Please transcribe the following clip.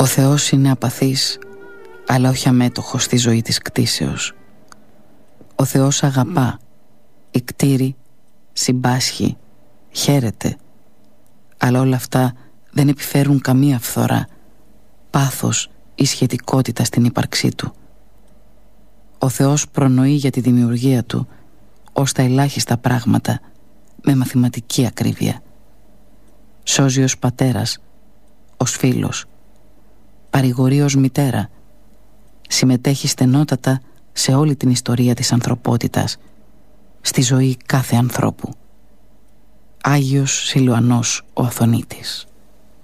Ο Θεός είναι απαθής, αλλά όχι αμέτωχος στη ζωή της κτήσεως. Ο Θεός αγαπά, ικτήρει, συμπάσχει, χαίρεται, αλλά όλα αυτά δεν επιφέρουν καμία φθορά, πάθος ή σχετικότητα στην ύπαρξή του. Ο Θεός προνοεί για τη δημιουργία του ως τα ελάχιστα πράγματα με μαθηματική ακρίβεια. Σώζει ως πατέρας, ως φίλος, παρηγορεί ως μητέρα, συμμετέχει στενότατα σε όλη την ιστορία της ανθρωπότητας, στη ζωή κάθε ανθρώπου. Άγιος Σιλουανός ο Αθωνίτης.